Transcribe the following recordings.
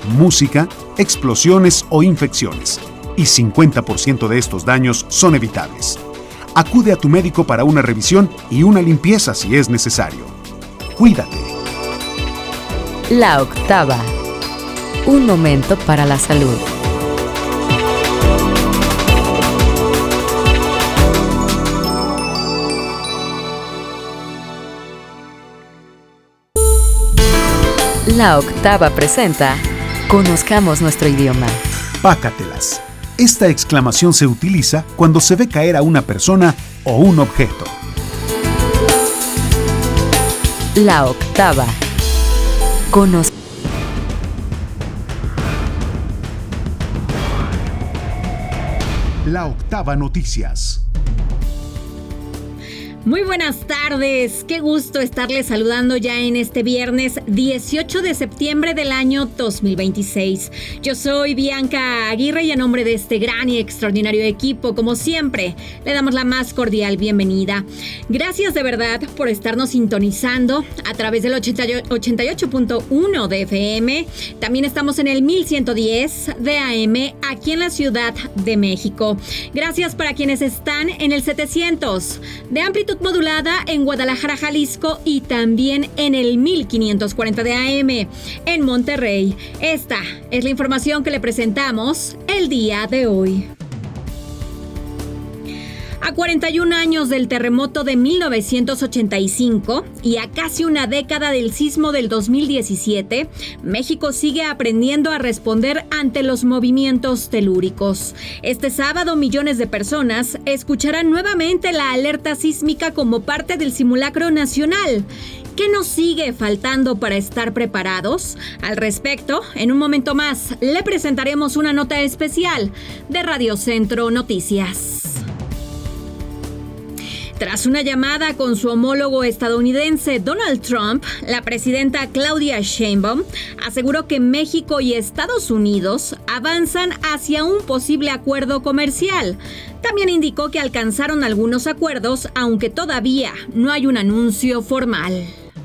música, explosiones o infecciones. Y 50% de estos daños son evitables. Acude a tu médico para una revisión y una limpieza si es necesario. Cuídate. La Octava. Un momento para la salud. La Octava presenta Conozcamos nuestro idioma. Pácatelas. Esta exclamación se utiliza cuando se ve caer a una persona o un objeto. La Octava. La Octava Noticias. Muy buenas tardes, qué gusto estarles saludando ya en este viernes 18 de septiembre del año 2026. Yo soy Bianca Aguirre y a nombre de este gran y extraordinario equipo, como siempre, le damos la más cordial bienvenida. Gracias de verdad por estarnos sintonizando a través del 88.1 de FM. También estamos en el 1110 de AM aquí en la Ciudad de México. Gracias para quienes están en el 700 de amplitud modulada en Guadalajara, Jalisco, y también en el 1540 de AM en Monterrey. Esta es la información que le presentamos el día de hoy. A 41 años del terremoto de 1985 y a casi una década del sismo del 2017, México sigue aprendiendo a responder ante los movimientos telúricos. Este sábado, millones de personas escucharán nuevamente la alerta sísmica como parte del simulacro nacional. ¿Qué nos sigue faltando para estar preparados? Al respecto, en un momento más, le presentaremos una nota especial de Radio Centro Noticias. Tras una llamada con su homólogo estadounidense Donald Trump, la presidenta Claudia Sheinbaum aseguró que México y Estados Unidos avanzan hacia un posible acuerdo comercial. También indicó que alcanzaron algunos acuerdos, aunque todavía no hay un anuncio formal.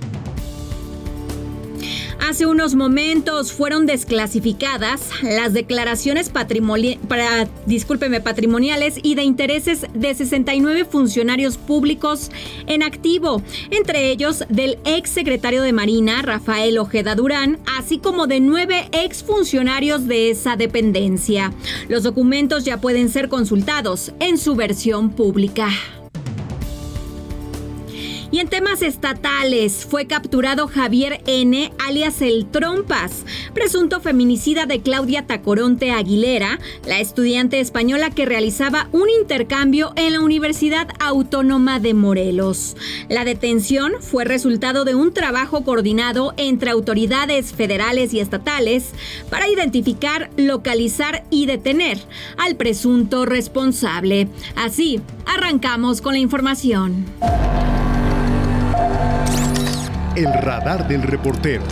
Hace unos momentos fueron desclasificadas las declaraciones patrimoniales y de intereses de 69 funcionarios públicos en activo, entre ellos del exsecretario de Marina, Rafael Ojeda Durán, así como de 9 exfuncionarios de esa dependencia. Los documentos ya pueden ser consultados en su versión pública. Y en temas estatales, fue capturado Javier N., alias El Trompas, presunto feminicida de Claudia Tacoronte Aguilera, la estudiante española que realizaba un intercambio en la Universidad Autónoma de Morelos. La detención fue resultado de un trabajo coordinado entre autoridades federales y estatales para identificar, localizar y detener al presunto responsable. Así, arrancamos con la información. El radar del reportero.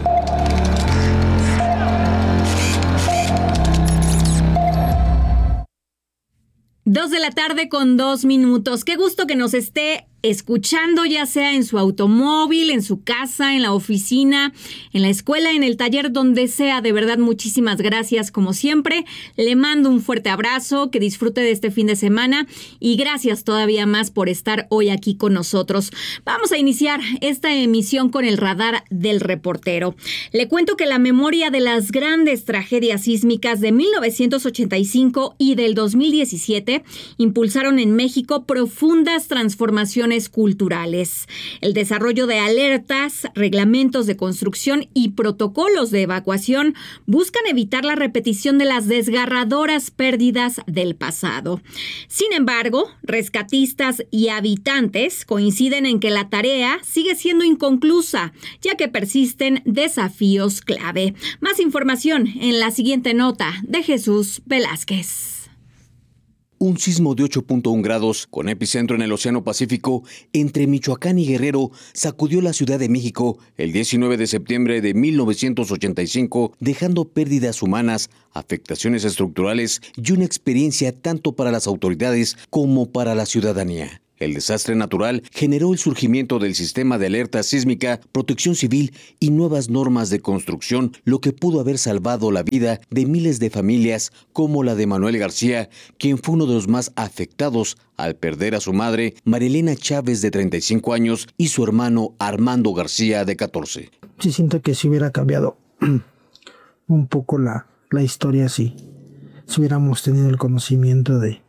Dos de la tarde con 2 minutos. Qué gusto que nos esté escuchando, ya sea en su automóvil, en su casa, en la oficina, en la escuela, en el taller, donde sea. De verdad, muchísimas gracias como siempre. Le mando un fuerte abrazo, que disfrute de este fin de semana y gracias todavía más por estar hoy aquí con nosotros. Vamos a iniciar esta emisión con el radar del reportero. Le cuento que la memoria de las grandes tragedias sísmicas de 1985 y del 2017 impulsaron en México profundas transformaciones culturales. El desarrollo de alertas, reglamentos de construcción y protocolos de evacuación buscan evitar la repetición de las desgarradoras pérdidas del pasado. Sin embargo, rescatistas y habitantes coinciden en que la tarea sigue siendo inconclusa, ya que persisten desafíos clave. Más información en la siguiente nota de Jesús Velázquez. Un sismo de 8.1 grados, con epicentro en el Océano Pacífico, entre Michoacán y Guerrero, sacudió la Ciudad de México el 19 de septiembre de 1985, dejando pérdidas humanas, afectaciones estructurales y una experiencia tanto para las autoridades como para la ciudadanía. El desastre natural generó el surgimiento del sistema de alerta sísmica, protección civil y nuevas normas de construcción, lo que pudo haber salvado la vida de miles de familias como la de Manuel García, quien fue uno de los más afectados al perder a su madre, Marilena Chávez, de 35 años, y su hermano Armando García, de 14. Sí, siento que si hubiera cambiado un poco la historia, si hubiéramos tenido el conocimiento de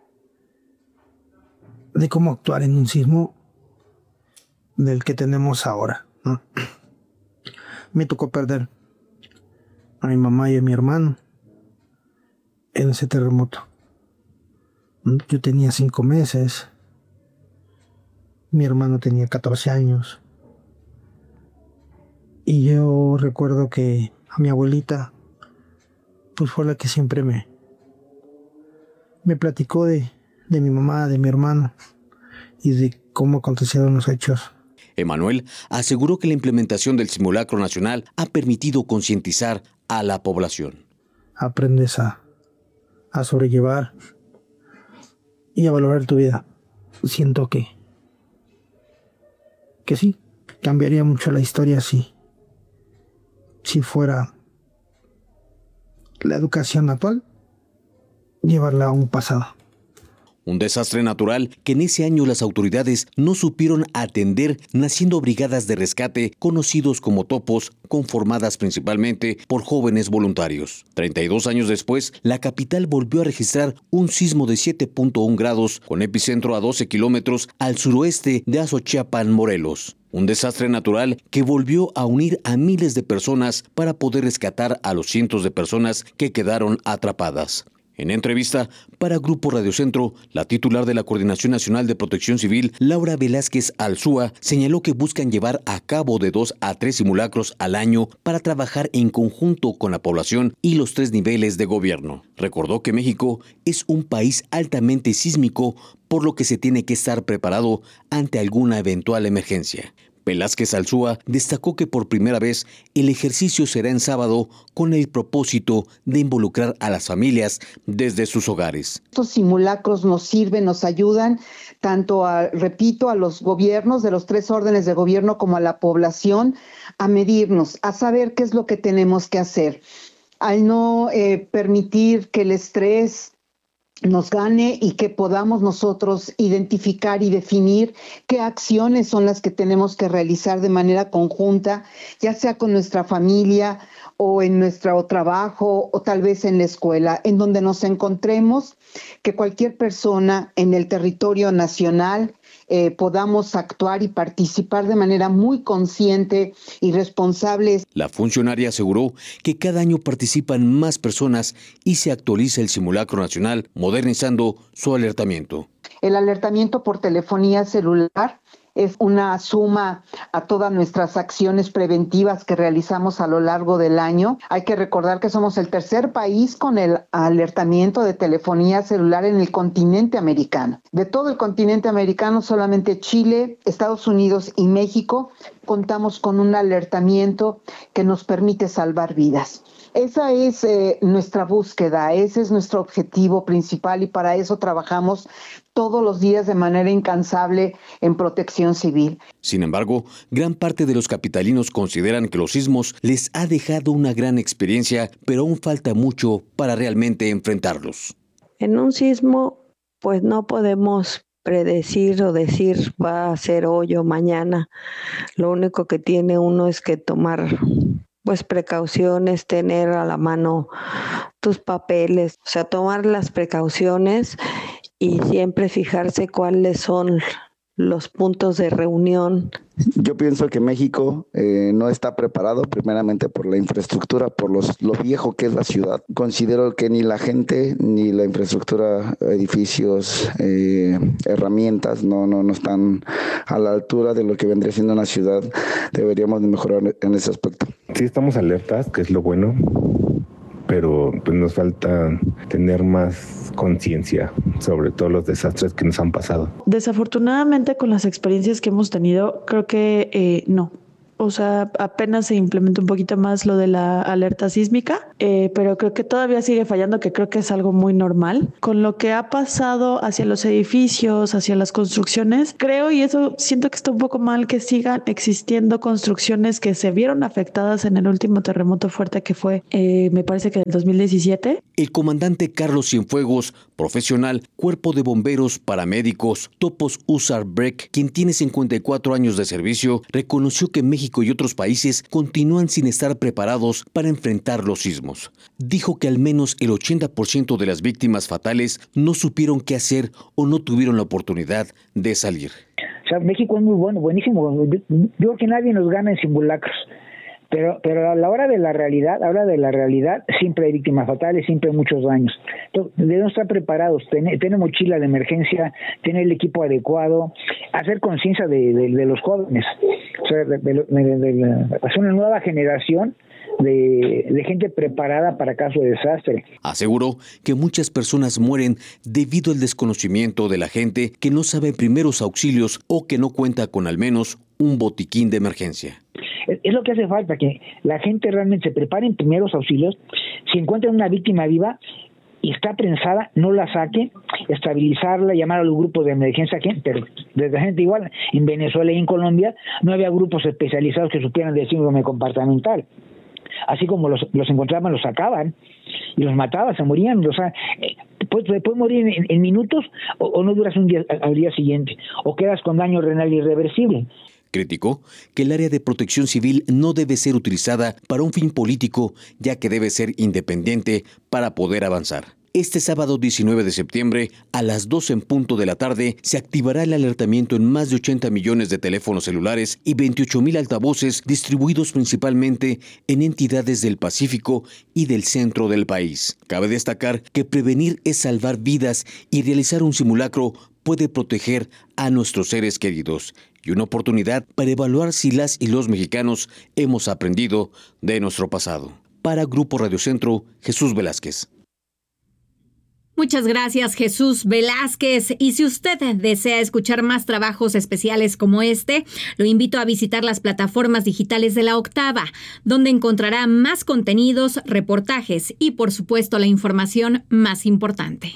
cómo actuar en un sismo del que tenemos ahora, ¿no? Me tocó perder a mi mamá y a mi hermano en ese terremoto. Yo tenía 5 meses, mi hermano tenía 14 años, y yo recuerdo que a mi abuelita pues fue la que siempre me platicó de mi mamá, de mi hermano y de cómo acontecieron los hechos. Emanuel aseguró que la implementación del simulacro nacional ha permitido concientizar a la población. Aprendes a sobrellevar y a valorar tu vida. Siento que sí, cambiaría mucho la historia si fuera la educación actual, llevarla a un pasado. Un desastre natural que en ese año las autoridades no supieron atender, naciendo brigadas de rescate conocidos como topos, conformadas principalmente por jóvenes voluntarios. 32 años después, la capital volvió a registrar un sismo de 7.1 grados con epicentro a 12 kilómetros al suroeste de Azochiapan, Morelos. Un desastre natural que volvió a unir a miles de personas para poder rescatar a los cientos de personas que quedaron atrapadas. En entrevista para Grupo Radio Centro, la titular de la Coordinación Nacional de Protección Civil, Laura Velázquez Alzúa, señaló que buscan llevar a cabo de 2 a 3 simulacros al año para trabajar en conjunto con la población y los 3 niveles de gobierno. Recordó que México es un país altamente sísmico, por lo que se tiene que estar preparado ante alguna eventual emergencia. Velázquez Alzúa destacó que por primera vez el ejercicio será en sábado con el propósito de involucrar a las familias desde sus hogares. Estos simulacros nos sirven, nos ayudan tanto a los gobiernos de los 3 órdenes de gobierno como a la población a medirnos, a saber qué es lo que tenemos que hacer. Al no permitir que el estrés nos gane y que podamos nosotros identificar y definir qué acciones son las que tenemos que realizar de manera conjunta, ya sea con nuestra familia o en nuestro trabajo o tal vez en la escuela, en donde nos encontremos, que cualquier persona en el territorio nacional podamos actuar y participar de manera muy consciente y responsable. La funcionaria aseguró que cada año participan más personas y se actualiza el simulacro nacional, modernizando su alertamiento. El alertamiento por telefonía celular es una suma a todas nuestras acciones preventivas que realizamos a lo largo del año. Hay que recordar que somos el tercer país con el alertamiento de telefonía celular en el continente americano. De todo el continente americano, solamente Chile, Estados Unidos y México contamos con un alertamiento que nos permite salvar vidas. Esa es nuestra búsqueda, ese es nuestro objetivo principal y para eso trabajamos todos los días de manera incansable en protección civil. Sin embargo, gran parte de los capitalinos consideran que los sismos les ha dejado una gran experiencia, pero aún falta mucho para realmente enfrentarlos. En un sismo, pues no podemos predecir o decir va a ser hoy o mañana. Lo único que tiene uno es que tomar precauciones, tener a la mano tus papeles, o sea, tomar las precauciones y siempre fijarse cuáles son los puntos de reunión. Yo pienso que México no está preparado primeramente por la infraestructura, por lo viejo que es la ciudad. Considero que ni la gente, ni la infraestructura, edificios, herramientas no están a la altura de lo que vendría siendo una ciudad. Deberíamos de mejorar en ese aspecto. Sí estamos alertas, que es lo bueno, pero pues nos falta tener más conciencia sobre todos los desastres que nos han pasado. Desafortunadamente, con las experiencias que hemos tenido, creo que no. O sea, apenas se implementó un poquito más lo de la alerta sísmica, pero creo que todavía sigue fallando, que creo que es algo muy normal. Con lo que ha pasado hacia los edificios, hacia las construcciones, creo, y eso siento que está un poco mal, que sigan existiendo construcciones que se vieron afectadas en el último terremoto fuerte que fue, me parece que en el 2017. El comandante Carlos Cienfuegos, profesional, cuerpo de bomberos, paramédicos, Topos Usar Break, quien tiene 54 años de servicio, reconoció que México y otros países continúan sin estar preparados para enfrentar los sismos. Dijo que al menos el 80% de las víctimas fatales no supieron qué hacer o no tuvieron la oportunidad de salir. O sea, México es muy bueno, buenísimo. Yo creo que nadie nos gana en simulacros. Pero a la hora de la realidad, siempre hay víctimas fatales, siempre hay muchos daños. Entonces, debemos estar preparados, tener mochila de emergencia, tener el equipo adecuado, hacer conciencia de los jóvenes, o sea, hacer una nueva generación de gente preparada para caso de desastre. Aseguró que muchas personas mueren debido al desconocimiento de la gente que no sabe primeros auxilios o que no cuenta con al menos un botiquín de emergencia. Es lo que hace falta, que la gente realmente se prepare en primeros auxilios. Si encuentran una víctima viva y está prensada, no la saque, estabilizarla, llamar a los grupos de emergencia, pero desde gente igual, en Venezuela y en Colombia no había grupos especializados que supieran de síndrome comportamental. Así como los encontraban, los sacaban y los mataban, se morían. O sea, puedes morir en minutos o no duras un día al día siguiente, o quedas con daño renal irreversible. Criticó que el área de protección civil no debe ser utilizada para un fin político, ya que debe ser independiente para poder avanzar. Este sábado 19 de septiembre, a las 12 en punto de la tarde, se activará el alertamiento en más de 80 millones de teléfonos celulares y 28,000 altavoces distribuidos principalmente en entidades del Pacífico y del centro del país. Cabe destacar que prevenir es salvar vidas y realizar un simulacro puede proteger a nuestros seres queridos y una oportunidad para evaluar si las y los mexicanos hemos aprendido de nuestro pasado. Para Grupo Radio Centro, Jesús Velázquez. Muchas gracias, Jesús Velázquez. Y si usted desea escuchar más trabajos especiales como este, lo invito a visitar las plataformas digitales de La Octava, donde encontrará más contenidos, reportajes y, por supuesto, la información más importante.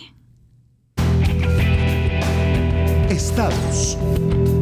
Estados.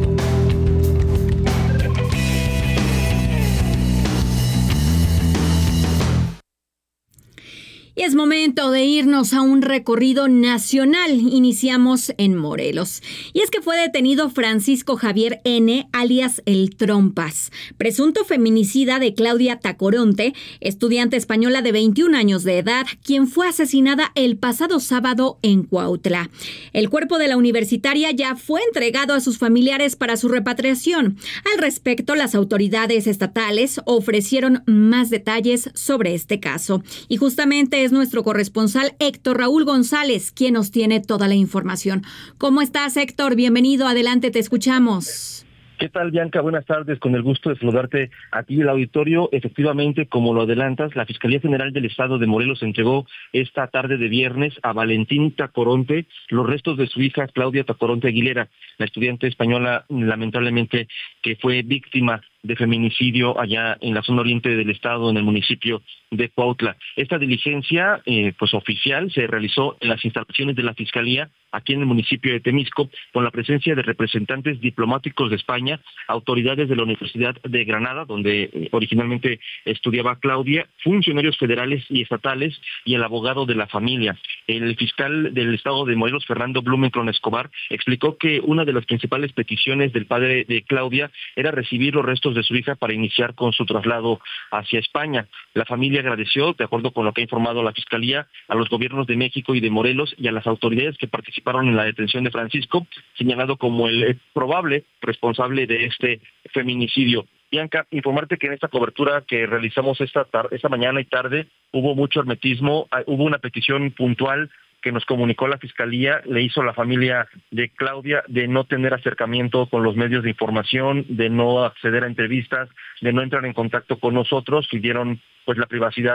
Y es momento de irnos a un recorrido nacional. Iniciamos en Morelos. Y es que fue detenido Francisco Javier N., alias El Trompas, presunto feminicida de Claudia Tacoronte, estudiante española de 21 años de edad, quien fue asesinada el pasado sábado en Cuautla. El cuerpo de la universitaria ya fue entregado a sus familiares para su repatriación. Al respecto, las autoridades estatales ofrecieron más detalles sobre este caso. Y justamente es nuestro corresponsal Héctor Raúl González quien nos tiene toda la información. ¿Cómo estás, Héctor? Bienvenido, adelante, te escuchamos. ¿Qué tal, Bianca? Buenas tardes, con el gusto de saludarte a ti y el auditorio. Efectivamente, como lo adelantas, la Fiscalía General del Estado de Morelos entregó esta tarde de viernes a Valentín Tacoronte los restos de su hija Claudia Tacoronte Aguilera, la estudiante española, lamentablemente, que fue víctima de feminicidio allá en la zona oriente del estado, en el municipio de Cuautla. Esta diligencia, oficial, se realizó en las instalaciones de la Fiscalía aquí en el municipio de Temisco, con la presencia de representantes diplomáticos de España, autoridades de la Universidad de Granada, donde originalmente estudiaba Claudia, funcionarios federales y estatales y el abogado de la familia. El fiscal del estado de Morelos, Fernando Blumenkron Escobar, explicó que una de las principales peticiones del padre de Claudia era recibir los restos de su hija para iniciar con su traslado hacia España. La familia agradeció, de acuerdo con lo que ha informado la Fiscalía, a los gobiernos de México y de Morelos y a las autoridades que participaron en la detención de Francisco, señalado como el probable responsable de este feminicidio. Bianca, informarte que en esta cobertura que realizamos esta mañana y tarde hubo mucho hermetismo, hubo una petición puntual que nos comunicó la Fiscalía, le hizo a la familia de Claudia de no tener acercamiento con los medios de información, de no acceder a entrevistas, de no entrar en contacto con nosotros, pidieron pues la privacidad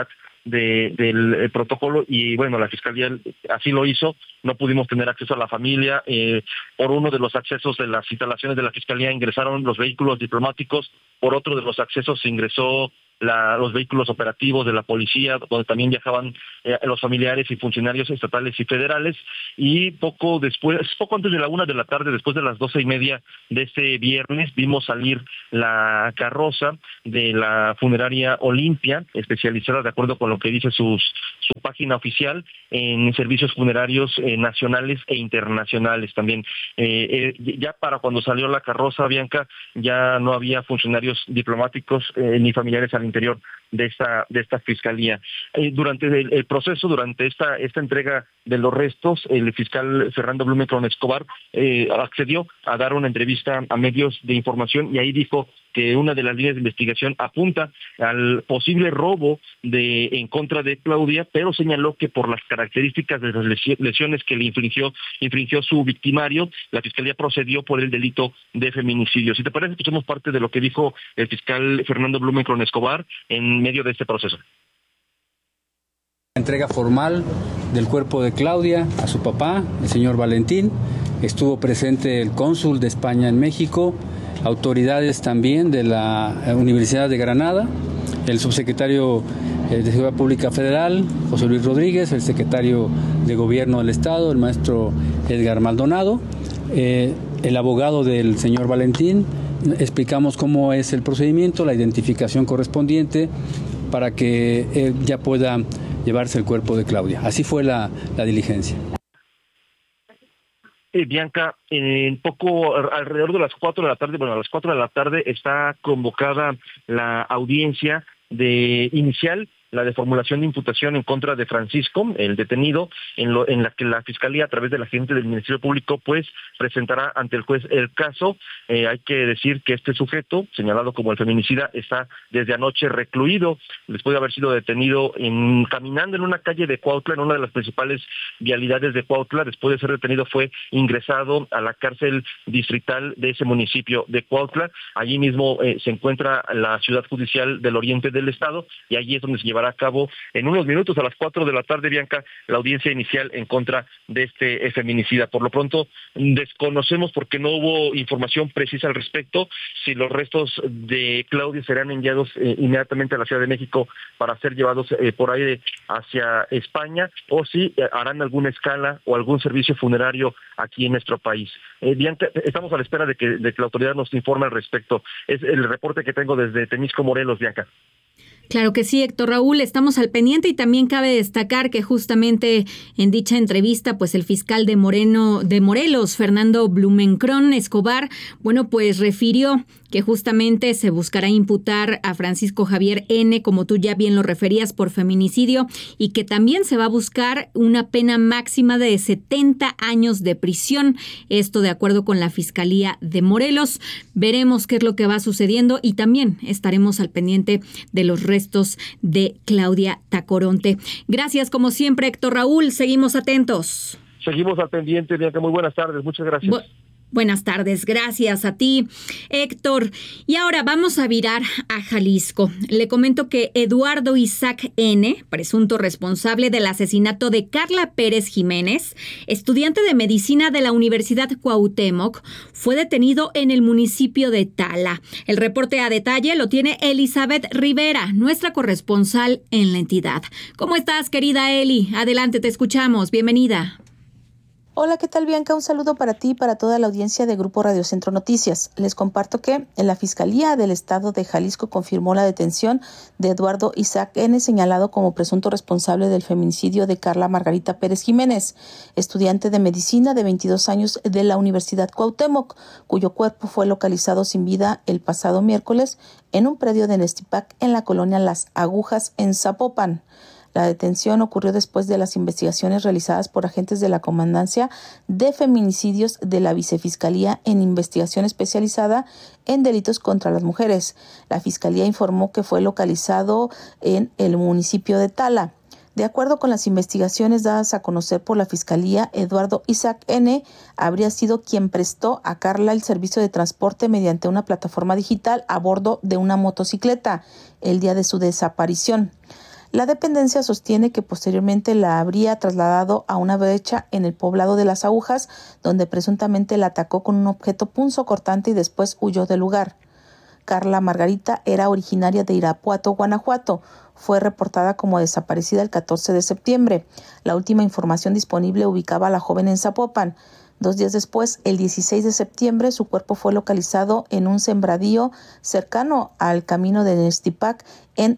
del protocolo y bueno, la Fiscalía así lo hizo. No pudimos tener acceso a la familia. Por uno de los accesos de las instalaciones de la Fiscalía ingresaron los vehículos diplomáticos, por otro de los accesos se ingresó los vehículos operativos de la policía, donde también viajaban los familiares y funcionarios estatales y federales, y poco antes de la 1 de la tarde, después de las 12:30 de este viernes, vimos salir la carroza de la funeraria Olimpia, especializada, de acuerdo con lo que dice su página oficial, en servicios funerarios nacionales e internacionales también. Ya para cuando salió la carroza, Bianca, ya no había funcionarios diplomáticos ni familiares al interior de esta fiscalía. Durante el proceso, durante esta entrega de los restos, el fiscal Fernando Blumenkron Escobar accedió a dar una entrevista a medios de información y ahí dijo que una de las líneas de investigación apunta al posible robo en contra de Claudia, pero señaló que por las características de las lesiones que le infringió su victimario, la Fiscalía procedió por el delito de feminicidio. Si te parece, escuchamos parte de lo que dijo el fiscal Fernando Blumenkron Escobar en medio de este proceso. Entrega formal del cuerpo de Claudia a su papá, el señor Valentín. Estuvo presente el cónsul de España en México, autoridades también de la Universidad de Granada, el subsecretario de Seguridad Pública Federal, José Luis Rodríguez, el secretario de Gobierno del Estado, el maestro Edgar Maldonado, el abogado del señor Valentín. Explicamos cómo es el procedimiento, la identificación correspondiente para que ya pueda llevarse el cuerpo de Claudia. Así fue la diligencia. Bianca, alrededor de las 4 de la tarde, a las 4 de la tarde está convocada la audiencia inicial, la de formulación de imputación en contra de Francisco, el detenido, en la que la Fiscalía, a través del agente del Ministerio Público, pues presentará ante el juez el caso. Hay que decir que este sujeto, señalado como el feminicida, está desde anoche recluido, después de haber sido detenido caminando en una calle de Cuautla, en una de las principales vialidades de Cuautla. Después de ser detenido fue ingresado a la cárcel distrital de ese municipio de Cuautla. Allí mismo se encuentra la Ciudad Judicial del Oriente del Estado, y allí es donde se llevará a cabo en unos minutos, a las 4 de la tarde, Bianca, la audiencia inicial en contra de este feminicida. Por lo pronto, desconocemos, porque no hubo información precisa al respecto, si los restos de Claudia serán enviados inmediatamente a la Ciudad de México para ser llevados por aire hacia España, o si harán alguna escala o algún servicio funerario aquí en nuestro país. Bianca, estamos a la espera de que la autoridad nos informe al respecto. Es el reporte que tengo desde Temisco, Morelos, Bianca. Claro que sí, Héctor Raúl, estamos al pendiente, y también cabe destacar que justamente en dicha entrevista, pues el fiscal de Morelos, Fernando Blumenkron Escobar, bueno, pues refirió que justamente se buscará imputar a Francisco Javier N., como tú ya bien lo referías, por feminicidio, y que también se va a buscar una pena máxima de 70 años de prisión. Esto de acuerdo con la Fiscalía de Morelos. Veremos qué es lo que va sucediendo, y también estaremos al pendiente de los restos de Claudia Tacoronte. Gracias, como siempre, Héctor Raúl. Seguimos atentos. Seguimos al pendiente, Bianca. Muy buenas tardes. Muchas gracias. Buenas tardes, gracias a ti, Héctor. Y ahora vamos a virar a Jalisco. Le comento que Eduardo Isaac N., presunto responsable del asesinato de Carla Pérez Jiménez, estudiante de medicina de la Universidad Cuauhtémoc, fue detenido en el municipio de Tala. El reporte a detalle lo tiene Elizabeth Rivera, nuestra corresponsal en la entidad. ¿Cómo estás, querida Eli? Adelante, te escuchamos. Bienvenida. Hola, ¿qué tal, Bianca? Un saludo para ti y para toda la audiencia de Grupo Radio Centro Noticias. Les comparto que la Fiscalía del Estado de Jalisco confirmó la detención de Eduardo Isaac N., señalado como presunto responsable del feminicidio de Carla Margarita Pérez Jiménez, estudiante de medicina de 22 años de la Universidad Cuauhtémoc, cuyo cuerpo fue localizado sin vida el pasado miércoles en un predio de Nestipac en la colonia Las Agujas, en Zapopan. La detención ocurrió después de las investigaciones realizadas por agentes de la Comandancia de Feminicidios de la Vicefiscalía en Investigación Especializada en Delitos contra las Mujeres. La Fiscalía informó que fue localizado en el municipio de Tala. De acuerdo con las investigaciones dadas a conocer por la Fiscalía, Eduardo Isaac N. habría sido quien prestó a Carla el servicio de transporte mediante una plataforma digital a bordo de una motocicleta el día de su desaparición. La dependencia sostiene que posteriormente la habría trasladado a una brecha en el poblado de Las Agujas, donde presuntamente la atacó con un objeto punzocortante y después huyó del lugar. Carla Margarita era originaria de Irapuato, Guanajuato. Fue reportada como desaparecida el 14 de septiembre. La última información disponible ubicaba a la joven en Zapopan. 2 días después, el 16 de septiembre, su cuerpo fue localizado en un sembradío cercano al camino de Nestipac, en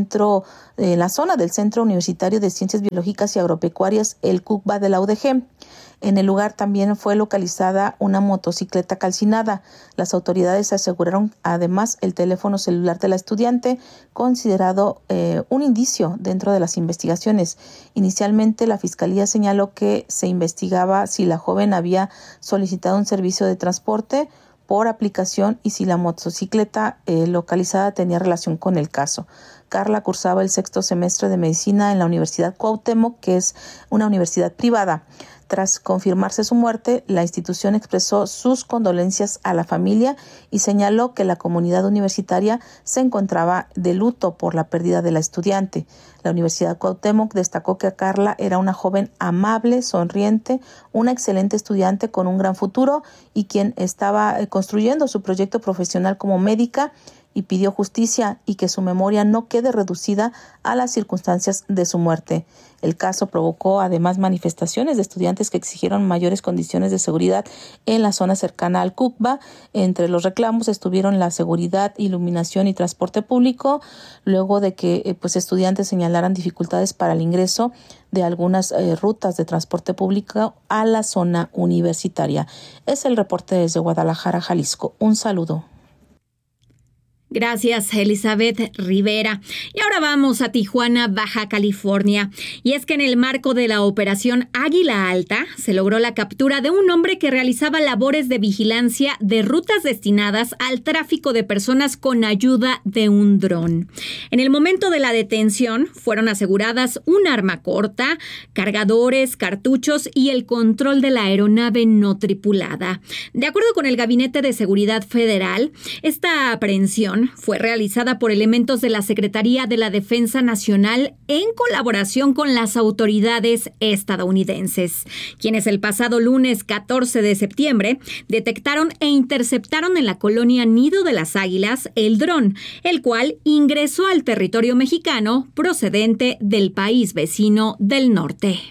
la zona del Centro Universitario de Ciencias Biológicas y Agropecuarias, el CUCBA de la UDG. En el lugar también fue localizada una motocicleta calcinada. Las autoridades aseguraron además el teléfono celular de la estudiante, considerado un indicio dentro de las investigaciones. Inicialmente, la Fiscalía señaló que se investigaba si la joven había solicitado un servicio de transporte por aplicación y si la motocicleta localizada tenía relación con el caso. Carla cursaba el 6º semestre de medicina en la Universidad Cuauhtémoc, que es una universidad privada. Tras confirmarse su muerte, la institución expresó sus condolencias a la familia y señaló que la comunidad universitaria se encontraba de luto por la pérdida de la estudiante. La Universidad Cuauhtémoc destacó que Carla era una joven amable, sonriente, una excelente estudiante con un gran futuro y quien estaba construyendo su proyecto profesional como médica, y pidió justicia y que su memoria no quede reducida a las circunstancias de su muerte. El caso provocó además manifestaciones de estudiantes que exigieron mayores condiciones de seguridad en la zona cercana al CUCBA. Entre los reclamos estuvieron la seguridad, iluminación y transporte público, luego de que estudiantes señalaran dificultades para el ingreso de algunas rutas de transporte público a la zona universitaria. Es el reporte desde Guadalajara, Jalisco. Un saludo. Gracias, Elizabeth Rivera. Y ahora vamos a Tijuana, Baja California. Y es que en el marco de la operación Águila Alta se logró la captura de un hombre que realizaba labores de vigilancia de rutas destinadas al tráfico de personas con ayuda de un dron. En el momento de la detención fueron aseguradas un arma corta, cargadores, cartuchos y el control de la aeronave no tripulada. De acuerdo con el Gabinete de Seguridad Federal, esta aprehensión fue realizada por elementos de la Secretaría de la Defensa Nacional en colaboración con las autoridades estadounidenses, quienes el pasado lunes 14 de septiembre detectaron e interceptaron en la colonia Nido de las Águilas el dron, el cual ingresó al territorio mexicano procedente del país vecino del norte.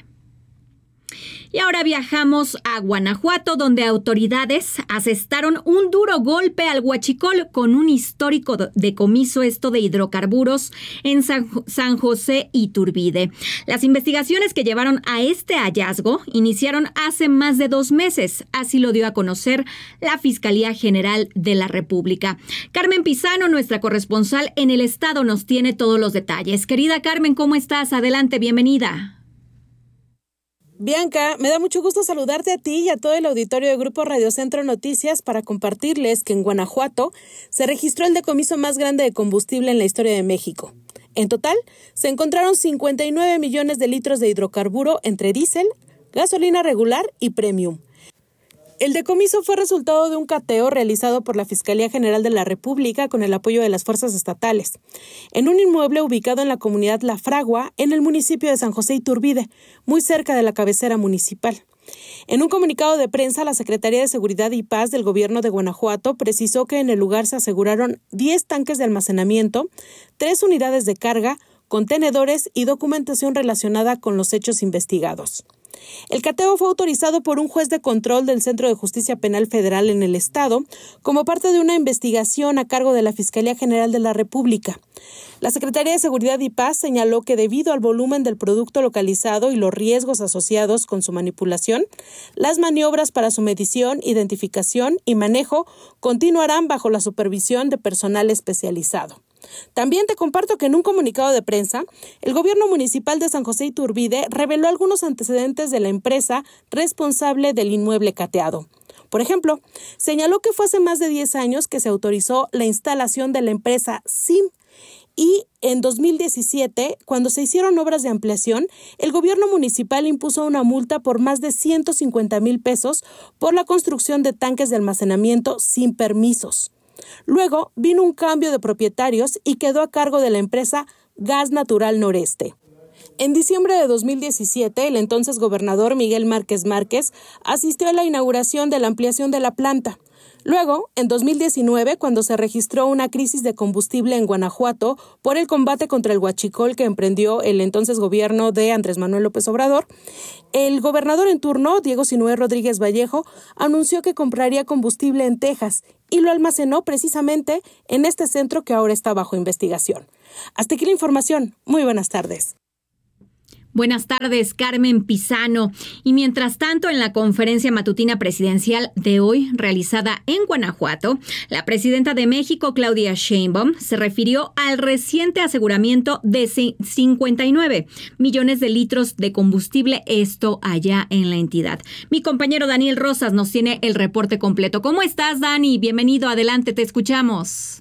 Y ahora viajamos a Guanajuato, donde autoridades asestaron un duro golpe al huachicol con un histórico decomiso de hidrocarburos en San José Iturbide. Las investigaciones que llevaron a este hallazgo iniciaron hace más de 2 meses, así lo dio a conocer la Fiscalía General de la República. Carmen Pizano, nuestra corresponsal en el estado, nos tiene todos los detalles. Querida Carmen, ¿cómo estás? Adelante, bienvenida. Bianca, me da mucho gusto saludarte a ti y a todo el auditorio de Grupo Radio Centro Noticias para compartirles que en Guanajuato se registró el decomiso más grande de combustible en la historia de México. En total, se encontraron 59 millones de litros de hidrocarburo entre diésel, gasolina regular y premium. El decomiso fue resultado de un cateo realizado por la Fiscalía General de la República con el apoyo de las fuerzas estatales, en un inmueble ubicado en la comunidad La Fragua, en el municipio de San José Iturbide, muy cerca de la cabecera municipal. En un comunicado de prensa, la Secretaría de Seguridad y Paz del Gobierno de Guanajuato precisó que en el lugar se aseguraron 10 tanques de almacenamiento, 3 unidades de carga, contenedores y documentación relacionada con los hechos investigados. El cateo fue autorizado por un juez de control del Centro de Justicia Penal Federal en el Estado como parte de una investigación a cargo de la Fiscalía General de la República. La Secretaría de Seguridad y Paz señaló que debido al volumen del producto localizado y los riesgos asociados con su manipulación, las maniobras para su medición, identificación y manejo continuarán bajo la supervisión de personal especializado. También te comparto que en un comunicado de prensa, el gobierno municipal de San José Iturbide reveló algunos antecedentes de la empresa responsable del inmueble cateado. Por ejemplo, señaló que fue hace más de 10 años que se autorizó la instalación de la empresa SIM y en 2017, cuando se hicieron obras de ampliación, el gobierno municipal impuso una multa por más de 150,000 pesos por la construcción de tanques de almacenamiento sin permisos. Luego vino un cambio de propietarios y quedó a cargo de la empresa Gas Natural Noreste. En diciembre de 2017, el entonces gobernador Miguel Márquez Márquez asistió a la inauguración de la ampliación de la planta. Luego, en 2019, cuando se registró una crisis de combustible en Guanajuato por el combate contra el huachicol que emprendió el entonces gobierno de Andrés Manuel López Obrador, el gobernador en turno, Diego Sinúe Rodríguez Vallejo, anunció que compraría combustible en Texas y lo almacenó precisamente en este centro que ahora está bajo investigación. Hasta aquí la información. Muy buenas tardes. Buenas tardes, Carmen Pizano. Y mientras tanto, en la conferencia matutina presidencial de hoy, realizada en Guanajuato, la presidenta de México, Claudia Sheinbaum, se refirió al reciente aseguramiento de 59 millones de litros de combustible, esto allá en la entidad. Mi compañero Daniel Rosas nos tiene el reporte completo. ¿Cómo estás, Dani? Bienvenido, adelante, te escuchamos.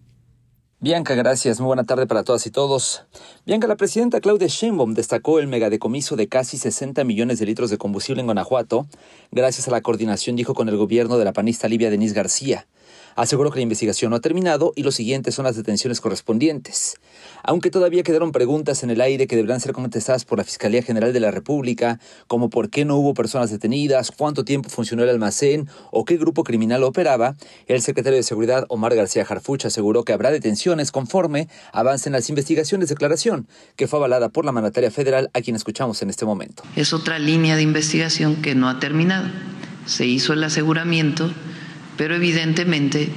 Bianca, gracias. Muy buena tarde para todas y todos. Bianca, la presidenta Claudia Sheinbaum destacó el megadecomiso de casi 60 millones de litros de combustible en Guanajuato, gracias a la coordinación, dijo, con el gobierno de la panista Livia Denís García. Aseguró que la investigación no ha terminado y lo siguiente son las detenciones correspondientes. Aunque todavía quedaron preguntas en el aire que deberán ser contestadas por la Fiscalía General de la República, como por qué no hubo personas detenidas, cuánto tiempo funcionó el almacén o qué grupo criminal operaba, el secretario de Seguridad, Omar García Harfuch, aseguró que habrá detenciones conforme avancen las investigaciones, declaración que fue avalada por la mandataria federal, a quien escuchamos en este momento. Es otra línea de investigación que no ha terminado. Se hizo el aseguramiento, pero evidentemente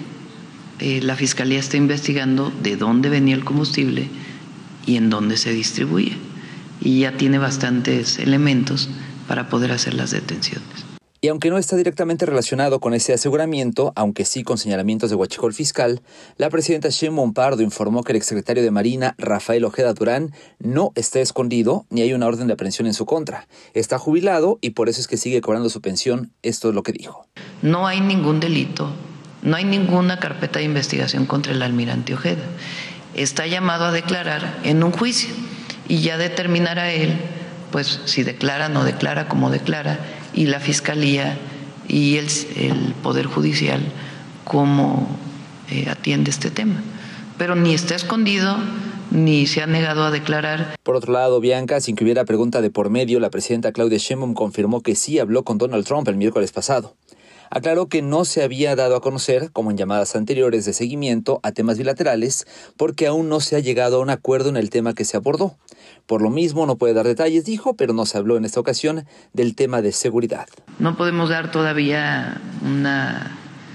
la Fiscalía está investigando de dónde venía el combustible y en dónde se distribuye. Y ya tiene bastantes elementos para poder hacer las detenciones. Y aunque no está directamente relacionado con ese aseguramiento, aunque sí con señalamientos de huachicol fiscal, la presidenta Sheinbaum Pardo informó que el exsecretario de Marina, Rafael Ojeda Durán, no está escondido ni hay una orden de aprehensión en su contra. Está jubilado y por eso es que sigue cobrando su pensión. Esto es lo que dijo. No hay ningún delito, no hay ninguna carpeta de investigación contra el almirante Ojeda. Está llamado a declarar en un juicio y ya determinará él, pues si declara, no declara, cómo declara, y la Fiscalía y el Poder Judicial cómo atiende este tema. Pero ni está escondido, ni se ha negado a declarar. Por otro lado, Bianca, sin que hubiera pregunta de por medio, la presidenta Claudia Sheinbaum confirmó que sí habló con Donald Trump el miércoles pasado. Aclaró que no se había dado a conocer, como en llamadas anteriores de seguimiento a temas bilaterales, porque aún no se ha llegado a un acuerdo en el tema que se abordó. Por lo mismo, no puede dar detalles, dijo, pero no se habló en esta ocasión del tema de seguridad. No podemos dar todavía una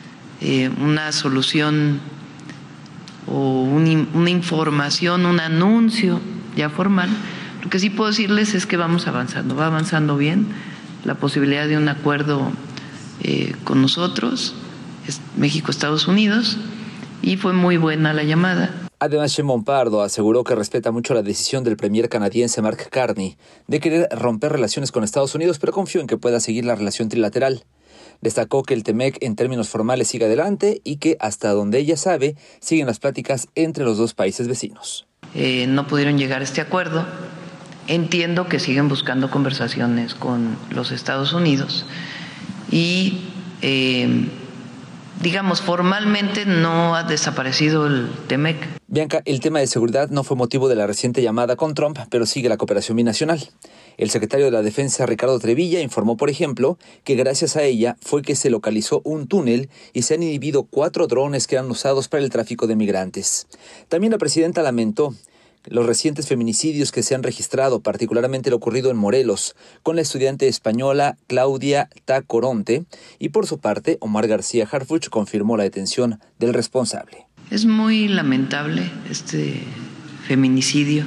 solución o una información, un anuncio ya formal. Lo que sí puedo decirles es que vamos avanzando, va avanzando bien la posibilidad de un acuerdo con nosotros, México, Estados Unidos, y fue muy buena la llamada. Además, Sheinbaum Pardo aseguró que respeta mucho la decisión del premier canadiense Mark Carney de querer romper relaciones con Estados Unidos, pero confió en que pueda seguir la relación trilateral. Destacó que el TEMEC en términos formales sigue adelante y que, hasta donde ella sabe, siguen las pláticas entre los dos países vecinos. No pudieron llegar a este acuerdo. Entiendo que siguen buscando conversaciones con los Estados Unidos y, digamos, formalmente no ha desaparecido el TEMEC. Bianca, el tema de seguridad no fue motivo de la reciente llamada con Trump, pero sigue la cooperación binacional. El secretario de la Defensa, Ricardo Trevilla, informó, por ejemplo, que gracias a ella fue que se localizó un túnel y se han inhibido 4 drones que eran usados para el tráfico de migrantes. También la presidenta lamentó los recientes feminicidios que se han registrado, particularmente el ocurrido en Morelos, con la estudiante española Claudia Tacoronte, y por su parte, Omar García Harfuch confirmó la detención del responsable. Es muy lamentable este feminicidio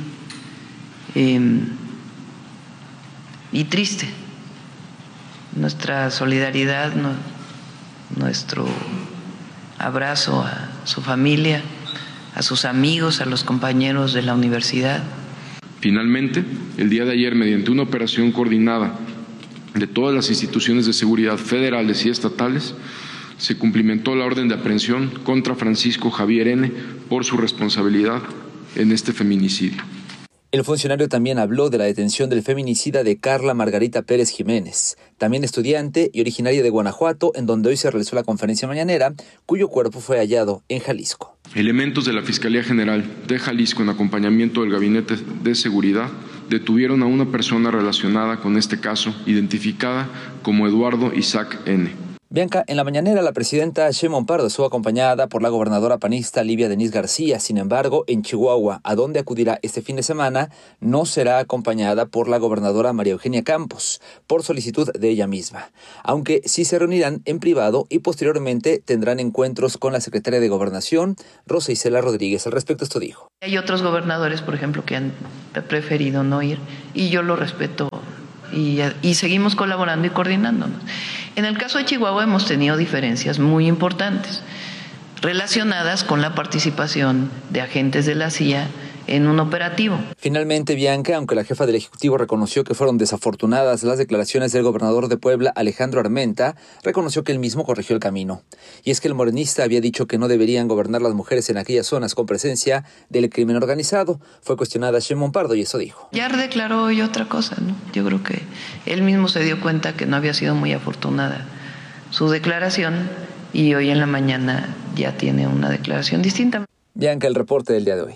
y triste. Nuestra solidaridad, nuestro abrazo a su familia, a sus amigos, a los compañeros de la universidad. Finalmente, el día de ayer, mediante una operación coordinada de todas las instituciones de seguridad federales y estatales, se cumplimentó la orden de aprehensión contra Francisco Javier N. por su responsabilidad en este feminicidio. El funcionario también habló de la detención del feminicida de Carla Margarita Pérez Jiménez, también estudiante y originaria de Guanajuato, en donde hoy se realizó la conferencia mañanera, cuyo cuerpo fue hallado en Jalisco. Elementos de la Fiscalía General de Jalisco, en acompañamiento del Gabinete de Seguridad, detuvieron a una persona relacionada con este caso, identificada como Eduardo Isaac N. Bianca, en la mañanera la presidenta Sheinbaum Pardo estuvo acompañada por la gobernadora panista Livia Denisse García. Sin embargo, en Chihuahua, a donde acudirá este fin de semana, no será acompañada por la gobernadora María Eugenia Campos, por solicitud de ella misma. Aunque sí se reunirán en privado y posteriormente tendrán encuentros con la secretaria de Gobernación, Rosa Isela Rodríguez. Al respecto esto dijo. Hay otros gobernadores, por ejemplo, que han preferido no ir, y yo lo respeto. Y seguimos colaborando y coordinándonos. En el caso de Chihuahua hemos tenido diferencias muy importantes relacionadas con la participación de agentes de la CIA en un operativo. Finalmente, Bianca, aunque la jefa del Ejecutivo reconoció que fueron desafortunadas las declaraciones del gobernador de Puebla, Alejandro Armenta, reconoció que él mismo corrigió el camino. Y es que el morenista había dicho que no deberían gobernar las mujeres en aquellas zonas con presencia del crimen organizado. Fue cuestionada Sheinbaum Pardo y eso dijo. Ya declaró hoy otra cosa, ¿no? Yo creo que él mismo se dio cuenta que no había sido muy afortunada su declaración y hoy en la mañana ya tiene una declaración distinta. Bianca, el reporte del día de hoy.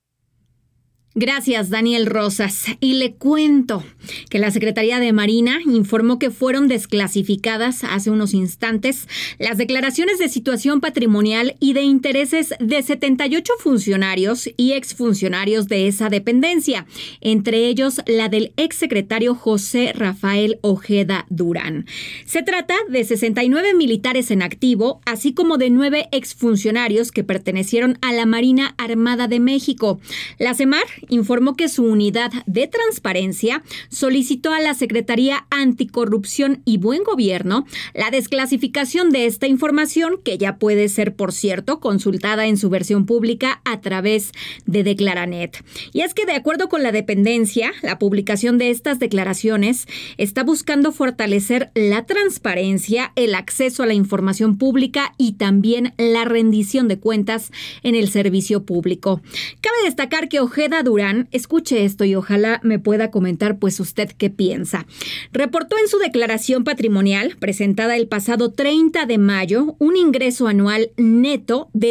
Gracias, Daniel Rosas. Y le cuento que la Secretaría de Marina informó que fueron desclasificadas hace unos instantes las declaraciones de situación patrimonial y de intereses de 78 funcionarios y exfuncionarios de esa dependencia, entre ellos la del exsecretario José Rafael Ojeda Durán. Se trata de 69 militares en activo, así como de 9 exfuncionarios que pertenecieron a la Marina Armada de México. La CEMAR informó que su unidad de transparencia solicitó a la Secretaría Anticorrupción y Buen Gobierno la desclasificación de esta información, que ya puede ser, por cierto, consultada en su versión pública a través de Declaranet. Y es que, de acuerdo con la dependencia, la publicación de estas declaraciones está buscando fortalecer la transparencia, el acceso a la información pública y también la rendición de cuentas en el servicio público. Cabe destacar que Ojeda Durán, escuche esto y ojalá me pueda comentar pues usted qué piensa. Reportó en su declaración patrimonial presentada el pasado 30 de mayo un ingreso anual neto de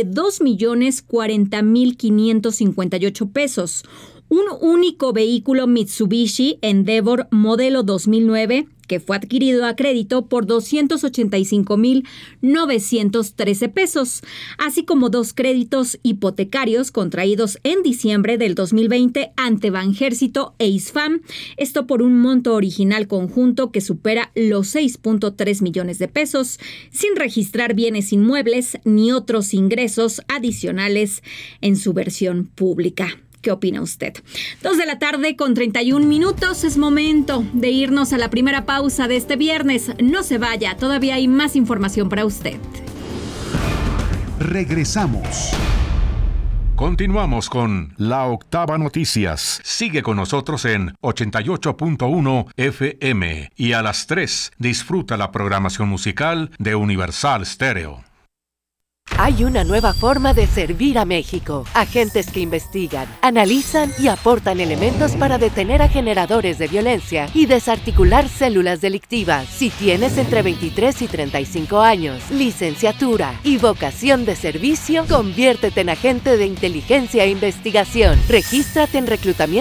2,040,558 pesos. Un único vehículo Mitsubishi Endeavor modelo 2009 que fue adquirido a crédito por 285,913 pesos, así como 2 créditos hipotecarios contraídos en diciembre del 2020 ante Banjército e ISFAM, esto por un monto original conjunto que supera los 6.3 millones de pesos, sin registrar bienes inmuebles ni otros ingresos adicionales en su versión pública. ¿Qué opina usted? 2:31 p.m. Es momento de irnos a la primera pausa de este viernes. No se vaya, todavía hay más información para usted. Regresamos. Continuamos con La Octava Noticias. Sigue con nosotros en 88.1 FM y a las 3 disfruta la programación musical de Universal Stereo. Hay una nueva forma de servir a México. Agentes que investigan, analizan y aportan elementos para detener a generadores de violencia y desarticular células delictivas. Si tienes entre 23 y 35 años, licenciatura y vocación de servicio, conviértete en agente de inteligencia e investigación. Regístrate en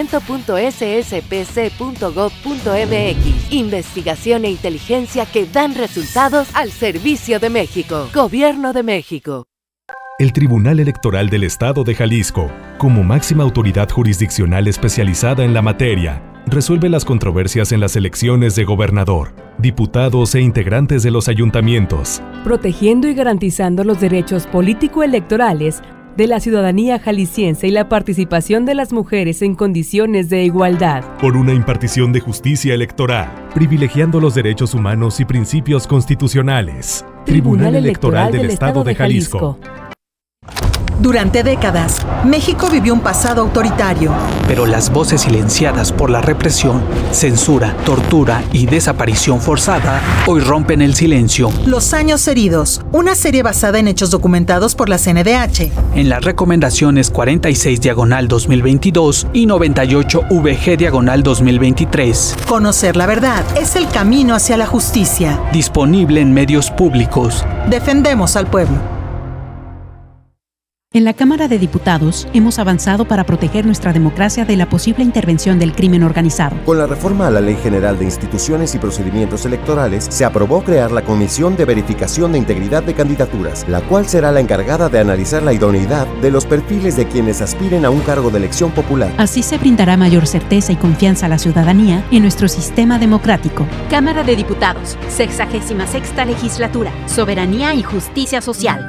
reclutamiento.sspc.gov.mx. Investigación e inteligencia que dan resultados al servicio de México. Gobierno de México. El Tribunal Electoral del Estado de Jalisco, como máxima autoridad jurisdiccional especializada en la materia, resuelve las controversias en las elecciones de gobernador, diputados e integrantes de los ayuntamientos, protegiendo y garantizando los derechos político-electorales de la ciudadanía jalisciense y la participación de las mujeres en condiciones de igualdad. Por una impartición de justicia electoral, privilegiando los derechos humanos y principios constitucionales. Tribunal Electoral del Estado de Jalisco. Durante décadas, México vivió un pasado autoritario. Pero las voces silenciadas por la represión, censura, tortura y desaparición forzada hoy rompen el silencio. Los años heridos, una serie basada en hechos documentados por la CNDH. En las recomendaciones 46/2022 y 98/VG/2023. Conocer la verdad es el camino hacia la justicia. Disponible en medios públicos. Defendemos al pueblo. En la Cámara de Diputados hemos avanzado para proteger nuestra democracia de la posible intervención del crimen organizado. Con la reforma a la Ley General de Instituciones y Procedimientos Electorales, se aprobó crear la Comisión de Verificación de Integridad de Candidaturas, la cual será la encargada de analizar la idoneidad de los perfiles de quienes aspiren a un cargo de elección popular. Así se brindará mayor certeza y confianza a la ciudadanía en nuestro sistema democrático. Cámara de Diputados, 66ª Legislatura, Soberanía y Justicia Social.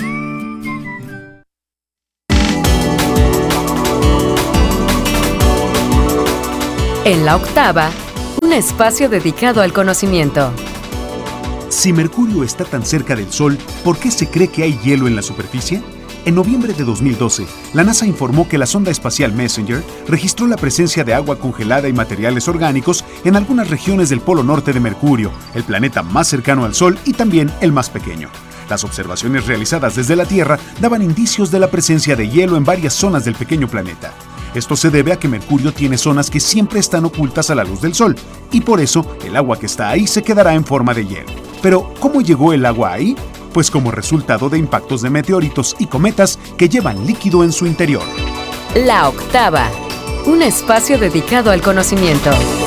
En la octava, un espacio dedicado al conocimiento. Si Mercurio está tan cerca del Sol, ¿por qué se cree que hay hielo en la superficie? En noviembre de 2012, la NASA informó que la sonda espacial Messenger registró la presencia de agua congelada y materiales orgánicos en algunas regiones del polo norte de Mercurio, el planeta más cercano al Sol y también el más pequeño. Las observaciones realizadas desde la Tierra daban indicios de la presencia de hielo en varias zonas del pequeño planeta. Esto se debe a que Mercurio tiene zonas que siempre están ocultas a la luz del Sol, y por eso el agua que está ahí se quedará en forma de hielo. Pero, ¿cómo llegó el agua ahí? Pues como resultado de impactos de meteoritos y cometas que llevan líquido en su interior. La octava, un espacio dedicado al conocimiento.